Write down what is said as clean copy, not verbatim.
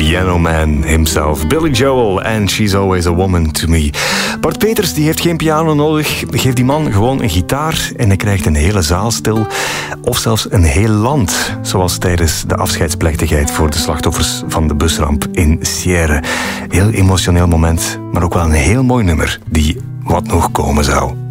Piano Man himself, Billy Joel and She's Always a Woman to Me. Bart Peters die heeft geen piano nodig. Geef die man gewoon een gitaar en hij krijgt een hele zaal stil. Of zelfs een heel land. Zoals tijdens de afscheidsplechtigheid voor de slachtoffers van de busramp in Sierre. Heel emotioneel moment, maar ook wel een heel mooi nummer die wat nog komen zou.